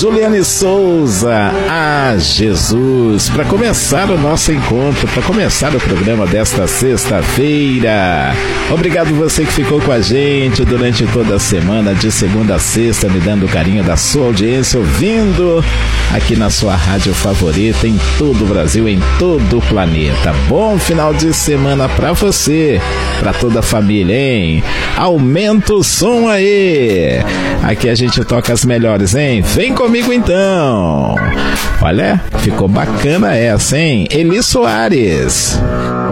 Juliane Souza, a Jesus, para começar o nosso encontro, para começar o programa desta sexta-feira. Obrigado você que ficou com a gente durante toda a semana, de segunda a sexta, me dando o carinho da sua audiência, ouvindo aqui na sua rádio favorita, em todo o Brasil, em todo o planeta. Bom final de semana para você, para toda a família, hein? Aumenta o som aí! Aqui a gente toca as melhores, hein? Vem comigo então! Olha, ficou bacana essa, hein? Eli Soares.